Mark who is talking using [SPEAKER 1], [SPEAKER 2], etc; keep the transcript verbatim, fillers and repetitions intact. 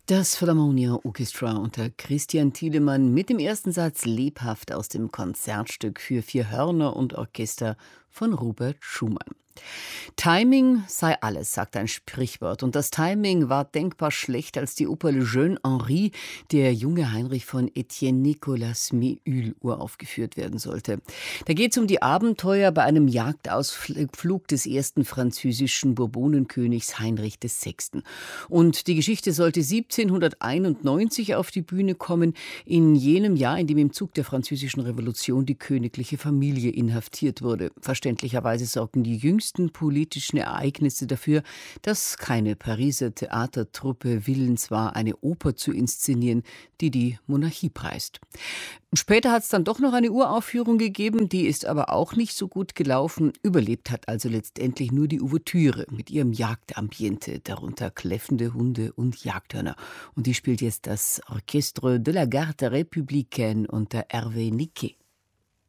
[SPEAKER 1] Das Philharmonia Orchestra unter Christian Thielemann mit dem ersten Satz lebhaft aus dem Konzertstück für vier Hörner und Orchester von Robert Schumann. Timing sei alles, sagt ein Sprichwort. Und das Timing war denkbar schlecht, als die Oper Le Jeune Henri, der junge Heinrich von Etienne Nicolas Méhul, uraufgeführt werden sollte. Da geht es um die Abenteuer bei einem Jagdausflug des ersten französischen Bourbonenkönigs Heinrich der Sechste. Und die Geschichte sollte siebzehnhunderteinundneunzig auf die Bühne kommen, in jenem Jahr, in dem im Zug der französischen Revolution die königliche Familie inhaftiert wurde. Verständlicherweise sorgten die jüngsten politischen Ereignisse dafür, dass keine Pariser Theatertruppe willens war, eine Oper zu inszenieren, die die Monarchie preist. Später hat es dann doch noch eine Uraufführung gegeben, die ist aber auch nicht so gut gelaufen. Überlebt hat also letztendlich nur die Ouvertüre mit ihrem Jagdambiente, darunter kläffende Hunde und Jagdhörner. Und die spielt jetzt das Orchestre de la Garde Républicaine unter Hervé Niquet.